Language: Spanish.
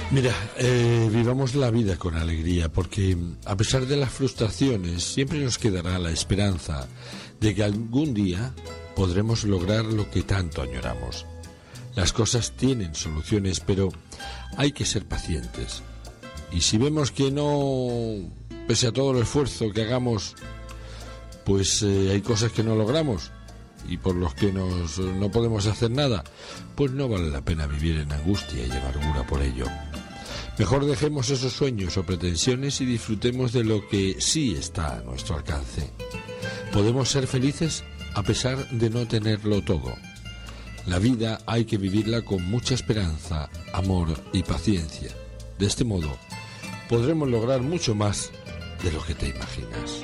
Mira, vivamos la vida con alegría, porque a pesar de las frustraciones siempre nos quedará la esperanza de que algún día podremos lograr lo que tanto añoramos. Las cosas tienen soluciones, pero hay que ser pacientes. Y si vemos que no, pese a todo el esfuerzo que hagamos, pues hay cosas que no logramos y por los que no podemos hacer nada, pues no vale la pena vivir en angustia y amargura por ello. Mejor dejemos esos sueños o pretensiones y disfrutemos de lo que sí está a nuestro alcance. Podemos ser felices a pesar de no tenerlo todo. La vida hay que vivirla con mucha esperanza, amor y paciencia. De este modo, podremos lograr mucho más de lo que te imaginas.